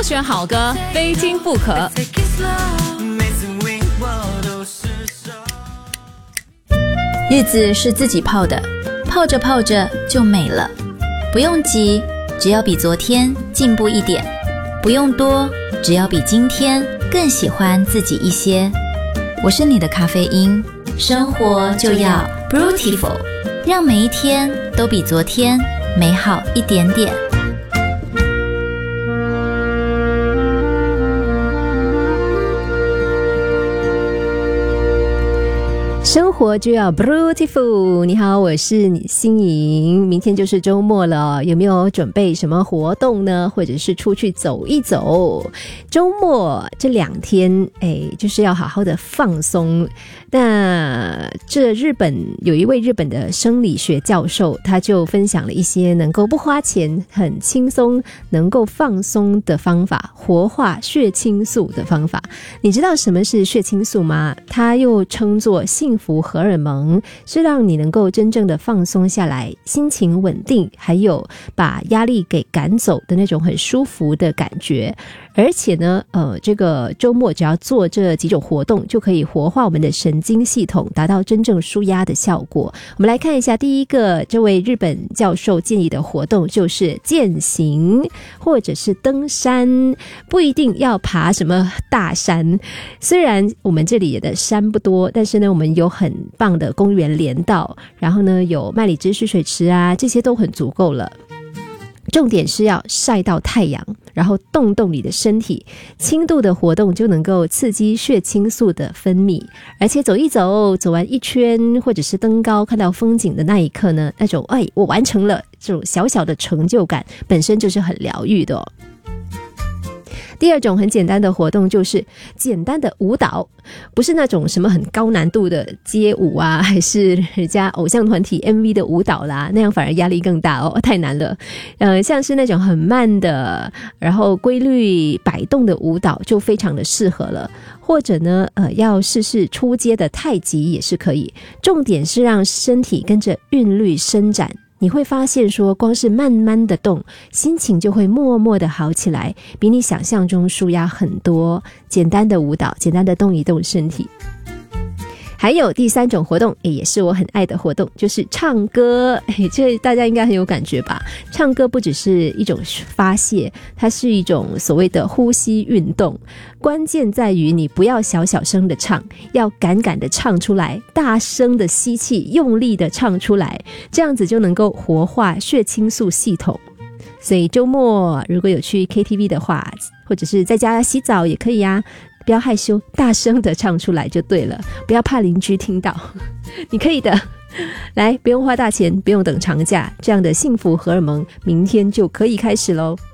选好歌，非听不可。 日子是自己泡的，泡着泡着就美了。不用急，只要比昨天进步一点；不用多，只要比今天更喜欢自己一些。我是你的咖啡因，生活就要 Brutiful， 让每一天都比昨天美好一点点。 生活就要 Brutiful。 你好，我是你心莹。明天就是周末了，有没有准备什么活动呢？或者是出去走一走？周末这2天就是要好好的放松。那这日本有一位日本的生理学教授，他就分享了一些能够不花钱很轻松能够放松的方法，活化血清素的方法。你知道什么是血清素吗？它又称作幸福荷尔蒙，是让你能够真正的放松下来，心情稳定，还有把压力给赶走的那种很舒服的感觉。而且呢这个周末只要做这几种活动，就可以活化我们的神经系统，达到真正舒压的效果。我们来看一下，第一个这位日本教授建议的活动就是健行或者是登山，不一定要爬什么大山。虽然我们这里的山不多，但是呢我们有很棒的公园连道，然后呢有麦里芝蓄水池啊，这些都很足够了。重点是要晒到太阳，然后动动你的身体，轻度的活动就能够刺激血清素的分泌。而且走一走，走完一圈，或者是登高看到风景的那一刻呢，那种我完成了，这种小小的成就感本身就是很疗愈的哦。第二种很简单的活动就是简单的舞蹈，不是那种什么很高难度的街舞啊，还是人家偶像团体 MV 的舞蹈啦，那样反而压力更大哦，太难了。像是那种很慢的，然后规律摆动的舞蹈就非常的适合了。或者呢要试试初阶的太极也是可以，重点是让身体跟着韵律伸展。你会发现说，光是慢慢的动，心情就会默默的好起来，比你想象中舒压很多。简单的舞蹈，简单的动一动身体。还有第3种活动，也是我很爱的活动，就是唱歌。这大家应该很有感觉吧？唱歌不只是一种发泄，它是一种所谓的呼吸运动。关键在于你不要小小声的唱，要敢敢的唱出来，大声的吸气，用力的唱出来，这样子就能够活化血清素系统。所以周末如果有去 KTV 的话，或者是在家洗澡也可以啊，不要害羞，大声的唱出来就对了，不要怕邻居听到，你可以的。来，不用花大钱，不用等长假，这样的幸福荷尔蒙明天就可以开始咯。